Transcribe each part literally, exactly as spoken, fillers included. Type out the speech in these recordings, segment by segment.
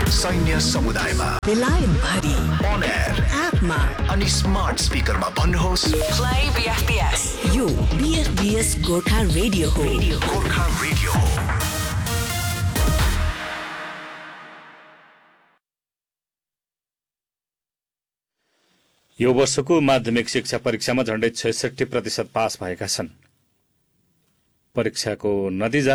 सैन्य समुदायमा, बेलायत भरि, on air, एपमा अनि स्मार्ट स्पिकरमा भन्नुहोस् प्ले बीएफबीएस। यो बीएफबीएस गोर्खा रेडियो हो। गोर्खा रेडियो हो। यो वर्षको माध्यमिक शिक्षा परीक्षामा झण्डै छैसठी प्रतिशत पास भएका छन्। परीक्षाको नतिजा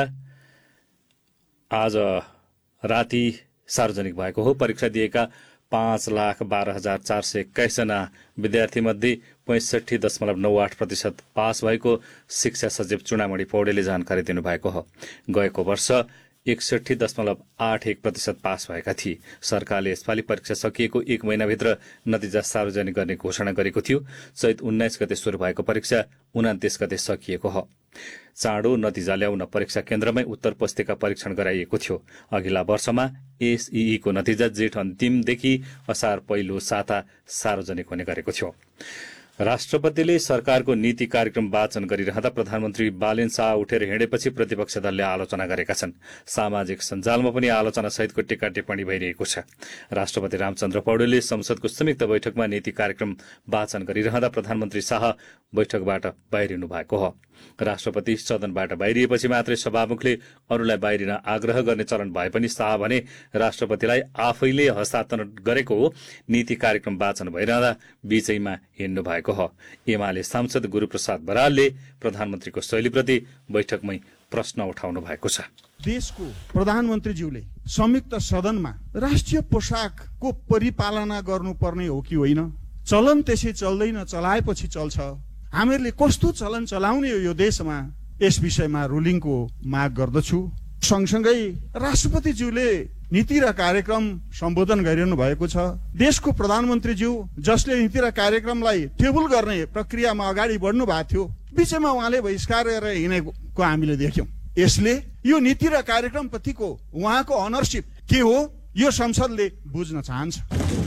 आज राति सार्वजनिक भएको हो। परीक्षा दिएका पाँच लाख बाह्र हजार चार सय एक्काइस जना विद्यार्थी मध्ये पैंसठी दशमलव नौ आठ प्रतिशत पास भएको शिक्षा सचिव चुडामणि पौडेलले जानकारी दिनुभएको हो। गएको वर्ष एकसठी दशमलव आठ एक प्रतिशत पास भएका थिए। सरकारले यसपालि परीक्षा सकिएको एक महिनाभित्र नतिजा सार्वजनिक गर्ने घोषणा गरेको थियो। चैत उन्नाइस गते शुरू भएको परीक्षा उनातिस गते सकिएको हो। चाँडो नतिजा ल्याउन परीक्षा केन्द्रमै उत्तर पुस्तिका परीक्षण गराइएको थियो। अघिल्ला वर्षमा एसईई को नतिजा जेठ अन्तिमदेखि असार पहिलो साता सार्वजनिक हुने गरेको थियो। राष्ट्रपतिले सरकारको नीति कार्यक्रम वाचन गरिरहँदा प्रधानमन्त्री बालेन शाह उठेर हिँडेपछि प्रतिपक्ष दलले आलोचना गरेका छन्। सामाजिक सञ्जालमा पनि आलोचना सहितको टिक्का टिप्पणी भइरहेको छ। राष्ट्रपति रामचन्द्र पौडेलले संसदको संयुक्त बैठकमा नीति कार्यक्रम वाचन गरिरहँदा प्रधानमन्त्री शाह बैठकबाट बाहिरिनु भएको हो। राष्ट्रपति सदनबाट बाहिरिएपछि मात्रै सभामुखले अरूलाई बाहिरिन आग्रह गर्ने चलन भए पनि शाह भने राष्ट्रपतिलाई आफैले हस्तान्तरण गरेको नीति कार्यक्रम वाचन भइरहँदा बीचैमा हिँड्नु भएको हो। एमाले सांसद गुरूप्रसाद बरालले प्रधानमन्त्रीको शैलीप्रति बैठकमै प्रश्न उठाउनु भएको छ। देशको प्रधानमन्त्रीज्यूले संयुक्त सदनमा राष्ट्रिय पोशाकको परिपालना गर्नुपर्ने हो कि होइन? चलन त्यसै चल्दैन, चलाएपछि चल्छ। हामीहरूले कस्तो चलन चलाउने हो यो देशमा, यस विषयमा रुलिङको माग गर्दछु। सँगसँगै राष्ट्रपतिज्यूले नीति र कार्यक्रम सम्बोधन गरिरहनु भएको छ। देशको प्रधानमन्त्रीज्यू जसले नीति र कार्यक्रमलाई टेबल गर्ने प्रक्रियामा अगाडि बढ्नु भएको थियो, बीचमा उहाँले बहिष्कार गरेर हिँडेको हामीले देख्यौं। यसले यो नीति र कार्यक्रमप्रतिको उहाँको अनरसिप के हो यो संसदले बुझ्न चाहन्छ।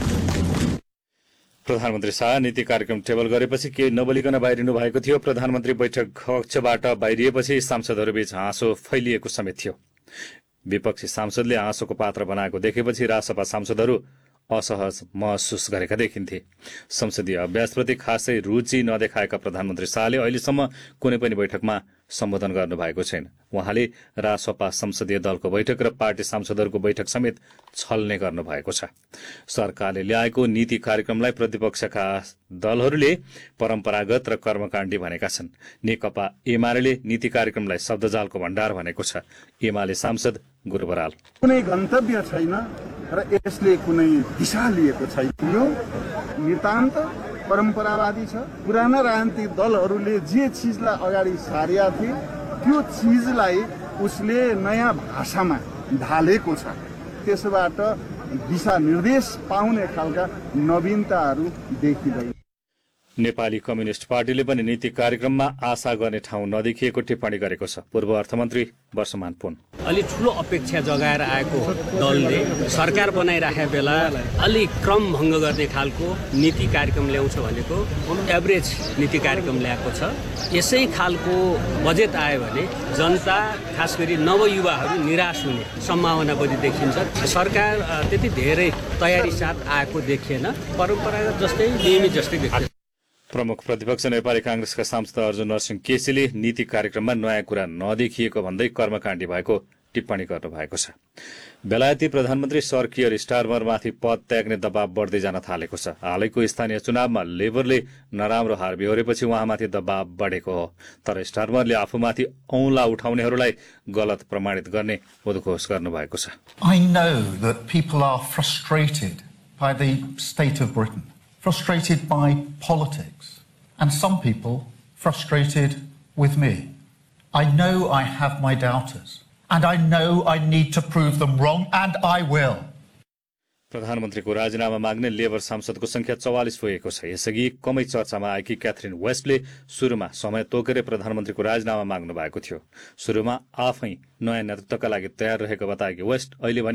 प्रधानमन्त्री शाह नीति कार्यक्रम टेबल गरेपछि केही नबोलिकन बाहिरिनु भएको थियो। प्रधानमन्त्री बैठक कक्षबाट बाहिरिएपछि सांसदहरूबीच हाँसो फैलिएको समेत थियो। विपक्षी सांसदले हाँसोको पात्र बनाएको देखेपछि रासपा सांसदहरू असहज महसुस गरेका देखिन्थे। संसदीय अभ्यासप्रति खासै रुचि नदेखाएका प्रधानमन्त्री शाहले अहिलेसम्म कुनै पनि बैठकमा सम्बोधन गर्नुभएको छैन। उहाँले रासपा संसदीय दलको बैठक र पार्टी सांसदहरूको बैठक समेत छल्ने गर्नुभएको छ। सरकारले ल्याएको नीति कार्यक्रमलाई प्रतिपक्षका दलहरूले परम्परागत र कर्मकाण्डी भनेका छन्। नेकपा एमाले नीति कार्यक्रमलाई शब्दजालको भण्डार भनेको छ। एमाले सांसद गुरु बराल कुनै गन्तव्य छैन र यसले कुनै दिशा लिएको छैन। यो नितान्त परम्परावादी छ। पुराना राजनीतिक दलहरूले जे चिजलाई अगाडि सारेका थिए त्यो चिजलाई उसले नयाँ भाषामा ढालेको छ। त्यसबाट दिशा निर्देश पाउने खालका नवीनताहरू देखिँदैन। नेपाली कम्युनिस्ट पार्टीले पनि नीति कार्यक्रममा आशा गर्ने ठाउँ नदेखिएको टिप्पणी गरेको छ। पूर्व अर्थमन्त्री वर्षमान पुन अलि ठूलो अपेक्षा जगाएर आएको दलले सरकार बनाइराखेका बेला अलि क्रम भङ्ग गर्ने खालको नीति कार्यक्रम ल्याउँछ भनेको एभरेज नीति कार्यक्रम ल्याएको छ। यसै खालको बजेट आयो भने जनता खास गरी नवयुवाहरू निराश हुने सम्भावना बढी देखिन्छ। सरकार त्यति धेरै तयारी साथ आएको देखिएन। परम्परागत जस्तै नियमित जस्तै देखिन्छ। प्रमुख प्रतिपक्ष नेपाली कांग्रेसका सांसद अर्जुन नरसिंह केसीले नीति कार्यक्रममा नयाँ कुरा नदेखिएको भन्दै कर्मकाण्डी भएको टिप्पणी गर्नु भएको छ। बेलायती प्रधानमन्त्री सर कियर स्टारमरमाथि पद त्याग्ने दबाव बढ्दै जान थालेको छ। हालैको स्थानीय चुनावमा लेबरले नराम्रो हार बेहोरेपछि उहाँमाथि दबाव बढेको हो। तर स्टारमरले आफूमाथि औंला उठाउनेहरूलाई गलत प्रमाणित गर्ने उद्घोष गर्नुभएको छ। I know that people are frustrated by the state of Britain. Frustrated by politics, and some people frustrated with me. I know I have my doubters, and I know I need to prove them wrong, and I will. प्रधानमन्त्रीको राजीनामा माग्ने labour सांसदको संख्या चौवालिस पुगेको छ। यसअघि कमै चर्चामा आएकी क्याथरिन वेस्टले सुरुमा समय तोकेर प्रधानमन्त्रीको राजीनामा माग्नु भएको थियो। सुरुमा आफै नयाँ नेतृत्वका लागि तयार रहेको बताएकी वेस्ट अहिले भने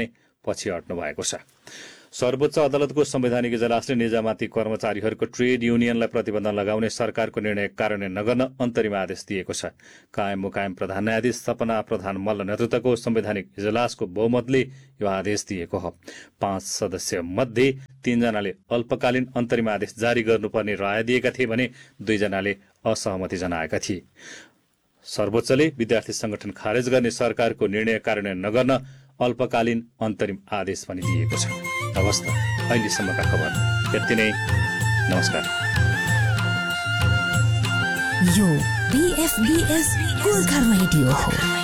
पछि हट्नु भएको छ। सर्वोच्च अदालतको संवैधानिक इजलासले निजामती कर्मचारीहरूको ट्रेड युनियनलाई प्रतिबन्ध लगाउने सरकारको निर्णय कार्यान्वयन नगर्न अन्तरिम आदेश दिएको छ। कायम मुकायम प्रधान न्यायाधीश सपना प्रधान मल्ल नेतृत्वको संवैधानिक इजलासको बहुमतले यो आदेश दिएको हो। पाँच सदस्य मध्ये तीनजनाले अल्पकालीन अन्तरिम आदेश जारी गर्नुपर्ने राय दिएका थिए भने दुईजनाले असहमति जनाएका थिए। सर्वोच्चले विद्यार्थी संगठन खारेज गर्ने सरकारको निर्णय कार्यान्वयन नगर्न अल्पकालीन अन्तरिम आदेश पनि दिएको छ। हवस् त, अहिलेसम्मका खबर यति नै। नमस्कार। यो बीएफबीएस गोर्खा रेडियो हो।